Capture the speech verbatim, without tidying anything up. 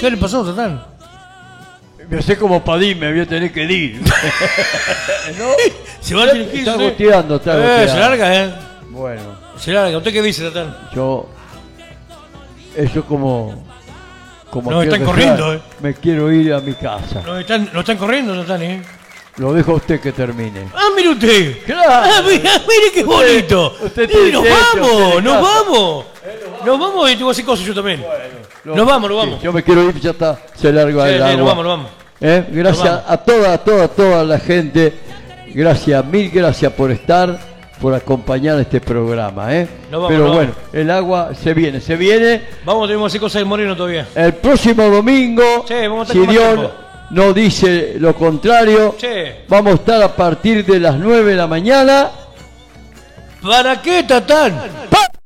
¿Qué le pasó, Tatán? Me hace como Padín, me voy a tener que ir. ¿No? Se va a tener que ir. Está goteando, está eh, goteando. Se larga, ¿eh? Bueno. Se larga. ¿Usted qué dice, Tatán? Yo... Eso como... como Nos están que corriendo, sea, eh. Me quiero ir a mi casa. Nos están, nos están corriendo, Tatán, ¿eh? Lo dejo a usted que termine. Ah, mire usted. Claro. Ah, mire, mire qué bonito. Usted Y nos tiene derecho, vamos, usted nos casa. vamos. Nos vamos y te voy a hacer cosas yo también. Lo- Nos vamos, nos sí, vamos. yo me quiero ir, ya está, se larga Sí, el sí, agua. nos vamos, nos vamos. ¿Eh? Gracias Nos vamos. a toda, toda, toda la gente. Gracias, mil gracias por estar, por acompañar este programa. ¿eh? Nos vamos, Pero nos bueno, el agua se viene, se viene. Vamos, tenemos que hacer cosas de Moreno todavía. El próximo domingo, Sí, vamos a estar si con más Dios tiempo. no dice lo contrario, Sí. vamos a estar a partir de las nueve de la mañana. ¿Para qué, Tatán? ¡Pa!